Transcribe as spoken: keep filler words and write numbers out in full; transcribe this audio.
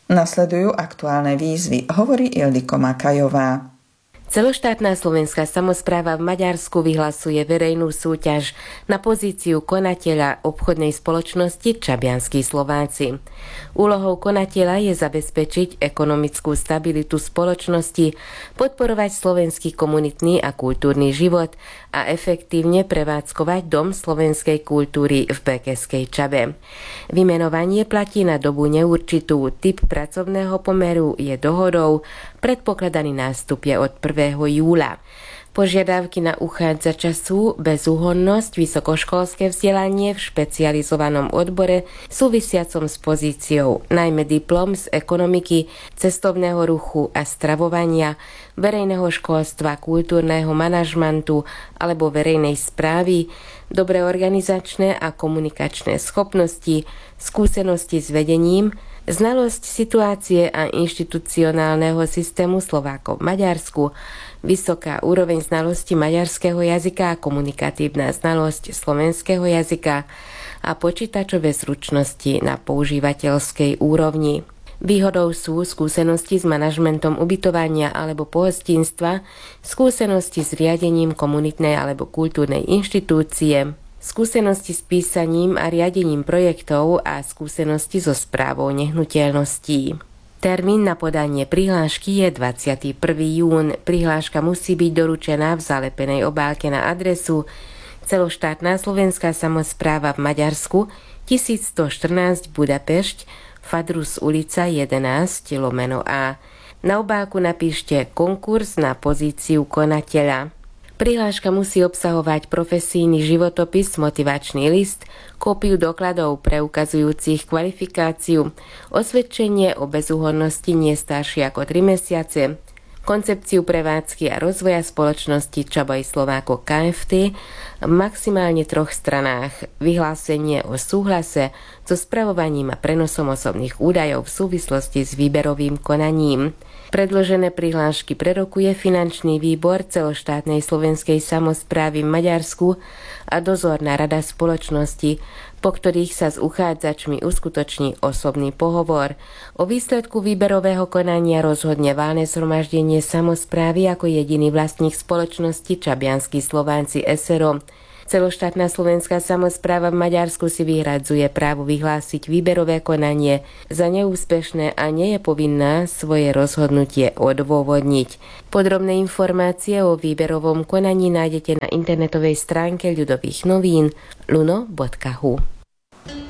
Nasledujú aktuálne výzvy, hovorí Ildiko Makajová. Celoštátna slovenská samospráva v Maďarsku vyhlasuje verejnú súťaž na pozíciu konateľa obchodnej spoločnosti Čabianski Slováci. Úlohou konateľa je zabezpečiť ekonomickú stabilitu spoločnosti, podporovať slovenský komunitný a kultúrny život a efektívne prevádzkovať Dom slovenskej kultúry v Bekeskej Čabe. Vymenovanie platí na dobu neurčitú, typ pracovného pomeru je dohodou, predpokladaný nástup je od prvého júla. Požiadavky na uchádzača sú bezúhonnosť, vysokoškolské vzdelanie v špecializovanom odbore súvisiacom s pozíciou, najmä diplom z ekonomiky, cestovného ruchu a stravovania, verejného školstva, kultúrneho manažmentu alebo verejnej správy, dobré organizačné a komunikačné schopnosti, skúsenosti s vedením, znalosť situácie a inštitucionálneho systému Slovákov v Maďarsku, vysoká úroveň znalosti maďarského jazyka a komunikatívna znalosť slovenského jazyka a počítačové zručnosti na používateľskej úrovni. Výhodou sú skúsenosti s manažmentom ubytovania alebo pohostinstva, skúsenosti s riadením komunitnej alebo kultúrnej inštitúcie, skúsenosti s písaním a riadením projektov a skúsenosti so správou nehnuteľností. Termín na podanie prihlášky je dvadsiateho prvého júna. Prihláška musí byť doručená v zalepenej obálke na adresu Celoštátna slovenská samospráva v Maďarsku tisícstoštrnásť Budapešť, Fadrus ulica jedenásť lomeno A. Na obálku napíšte konkurs na pozíciu konateľa. Prihláška musí obsahovať profesijný životopis, motivačný list, kópiu dokladov preukazujúcich kvalifikáciu, osvedčenie o bezúhonnosti nie staršie ako tri mesiace, koncepciu prevádzky a rozvoja spoločnosti Čabaj Slováko ká ef té v maximálne troch stranách, vyhlásenie o súhlase so spravovaním a prenosom osobných údajov v súvislosti s výberovým konaním. Predložené prihlášky prerokuje finančný výbor celoštátnej slovenskej samosprávy v Maďarsku a dozorná rada spoločnosti, po ktorých sa s uchádzačmi uskutoční osobný pohovor. O výsledku výberového konania rozhodne valné zhromaždenie samosprávy ako jediný vlastník spoločnosti Čabianski Slováci es er o. Celoštátna slovenská samospráva v Maďarsku si vyhradzuje právo vyhlásiť výberové konanie za neúspešné a nie je povinná svoje rozhodnutie odôvodniť. Podrobné informácie o výberovom konaní nájdete na internetovej stránke Ľudových novín luno bodka hu.